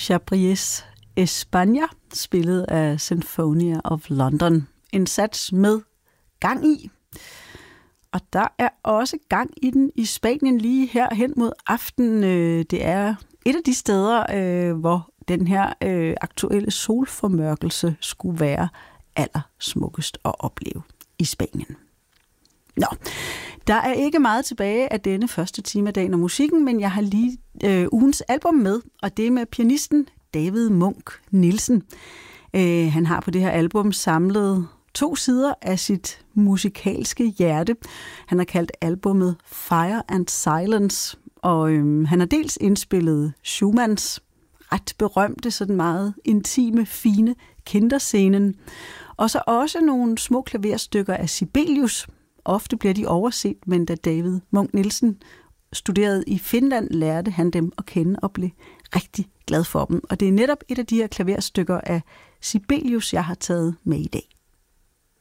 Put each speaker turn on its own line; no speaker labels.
Chabriers España, spillet af Sinfonia of London. En sats med gang i. Og der er også gang i den i Spanien lige her hen mod aften. Det er et af de steder, hvor den her aktuelle solformørkelse skulle være allersmukkest at opleve i Spanien. Nå, der er ikke meget tilbage af denne første time af Dagen og Musikken, men jeg har lige ugens album med, og det er med pianisten David Munch Nielsen. Han har på det her album samlet 2 sider af sit musikalske hjerte. Han har kaldt albummet Fire and Silence, og han har dels indspillet Schumanns ret berømte, sådan meget intime, fine Kinderscenen, og så også nogle små klaverstykker af Sibelius. Ofte bliver de overset, men da David Munch Nielsen studerede i Finland, lærte han dem at kende og blev rigtig glad for dem. Og det er netop et af de her klaverstykker af Sibelius, jeg har taget med i dag.